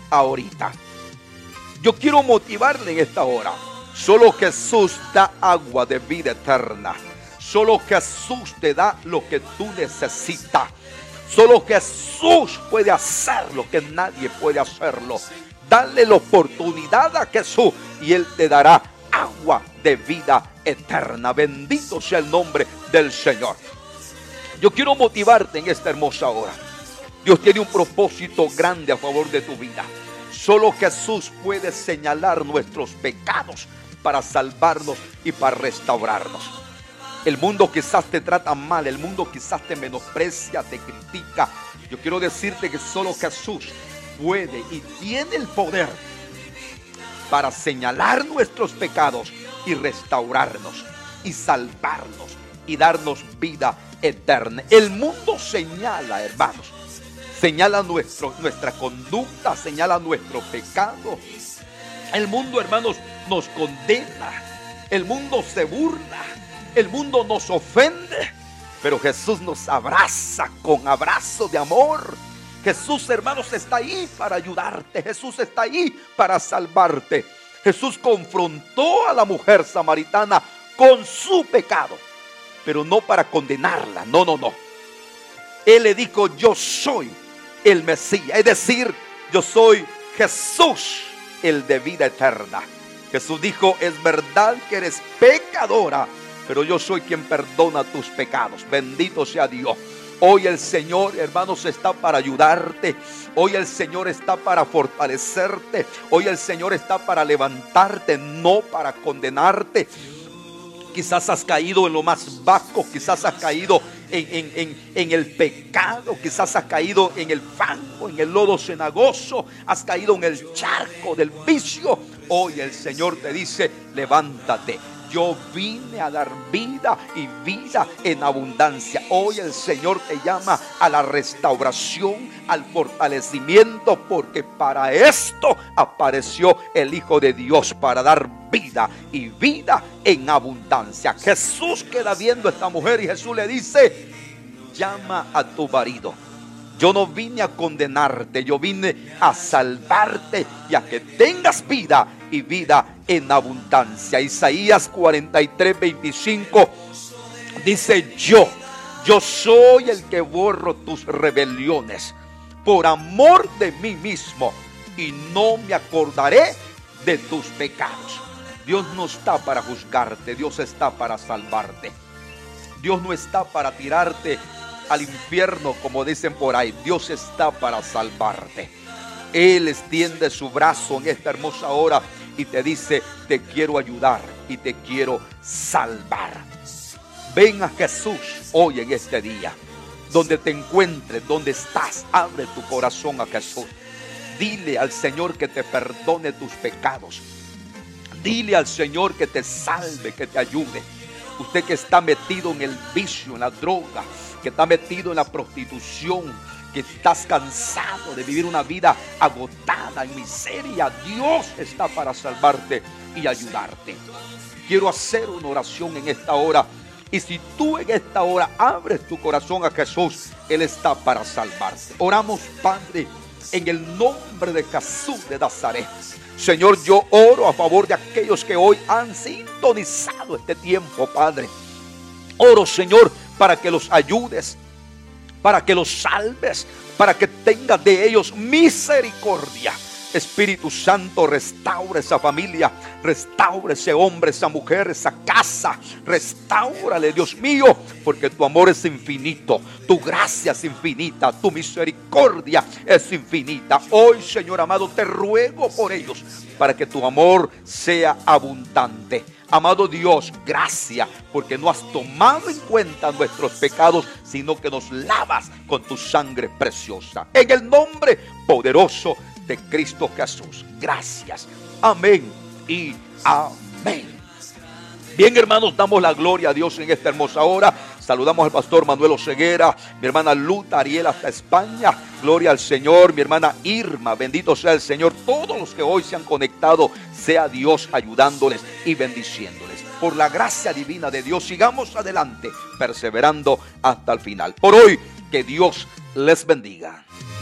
ahorita. Yo quiero motivarle en esta hora. Solo Jesús da agua de vida eterna. Solo Jesús te da lo que tú necesitas. Solo Jesús puede hacer lo que nadie puede hacerlo. Dale la oportunidad a Jesús y Él te dará agua de vida eterna. Bendito sea el nombre del Señor. Yo quiero motivarte en esta hermosa hora. Dios tiene un propósito grande a favor de tu vida. Solo Jesús puede señalar nuestros pecados para salvarnos y para restaurarnos. El mundo quizás te trata mal, el mundo quizás te menosprecia, te critica. Yo quiero decirte que solo Jesús puede y tiene el poder para señalar nuestros pecados y restaurarnos y salvarnos y darnos vida eterna. El mundo señala, hermanos, señala nuestra conducta, señala nuestro pecado. El mundo, hermanos, nos condena. El mundo se burla. El mundo nos ofende. Pero Jesús nos abraza con abrazo de amor. Jesús, hermanos, está ahí para ayudarte. Jesús está ahí para salvarte. Jesús confrontó a la mujer samaritana con su pecado, pero no para condenarla. No. Él le dijo: yo soy el Mesías, es decir, yo soy Jesús, el de vida eterna. Jesús dijo: es verdad que eres pecadora, pero yo soy quien perdona tus pecados. Bendito sea Dios. Hoy el Señor, hermanos, está para ayudarte. Hoy el Señor está para fortalecerte. Hoy el Señor está para levantarte, no para condenarte. Quizás has caído en lo más bajo, quizás has caído en el pecado, quizás has caído en el fango, en el lodo cenagoso, has caído en el charco del vicio. Hoy el Señor te dice: levántate. Yo vine a dar vida y vida en abundancia. Hoy el Señor te llama a la restauración, al fortalecimiento, porque para esto apareció el Hijo de Dios, para dar vida y vida en abundancia. Jesús queda viendo a esta mujer y Jesús le dice: llama a tu marido. Yo no vine a condenarte, yo vine a salvarte y a que tengas vida y vida en abundancia. Isaías 43:25 dice: yo soy el que borro tus rebeliones por amor de mí mismo, y no me acordaré de tus pecados. Dios no está para juzgarte, Dios está para salvarte. Dios no está para tirarte al infierno, como dicen por ahí. Dios está para salvarte. Él extiende su brazo en esta hermosa hora y te dice: te quiero ayudar y te quiero salvar. Ven a Jesús hoy en este día. Donde te encuentres, donde estás, abre tu corazón a Jesús. Dile al Señor que te perdone tus pecados. Dile al Señor que te salve, que te ayude. Usted que está metido en el vicio, en la droga, que está metido en la prostitución, que estás cansado de vivir una vida agotada en miseria, Dios está para salvarte y ayudarte. Quiero hacer una oración en esta hora. Y si tú en esta hora abres tu corazón a Jesús, Él está para salvarte. Oramos, Padre, en el nombre de Jesús de Nazaret. Señor, yo oro a favor de aquellos que hoy han sintonizado este tiempo, Padre. Oro, Señor, para que los ayudes, para que los salves, para que tengas de ellos misericordia. Espíritu Santo, restaura esa familia, restaura ese hombre, esa mujer, esa casa. Restáurale, Dios mío, porque tu amor es infinito, tu gracia es infinita, tu misericordia es infinita. Hoy, Señor amado, te ruego por ellos, para que tu amor sea abundante. Amado Dios, gracias, porque no has tomado en cuenta nuestros pecados, sino que nos lavas con tu sangre preciosa. En el nombre poderoso de Cristo Jesús. Gracias. Amén y amén. Bien, hermanos, damos la gloria a Dios en esta hermosa hora. Saludamos al pastor Manuel Oseguera, mi hermana Luta Ariel hasta España. Gloria al Señor. Mi hermana Irma, bendito sea el Señor. Todos los que hoy se han conectado, sea Dios ayudándoles y bendiciéndoles. Por la gracia divina de Dios, sigamos adelante, perseverando hasta el final. Por hoy, que Dios les bendiga.